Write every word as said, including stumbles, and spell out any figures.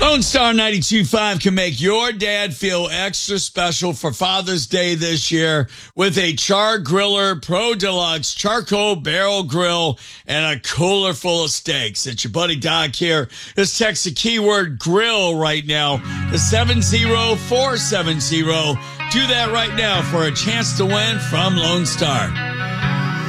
Lone Star ninety-two point five can make your dad feel extra special for Father's Day this year with a Char Griller Pro Deluxe Charcoal Barrel Grill and a cooler full of steaks. It's your buddy Doc here. Just text the keyword grill right now to seven zero four seven zero. Do that right now for a chance to win from Lone Star.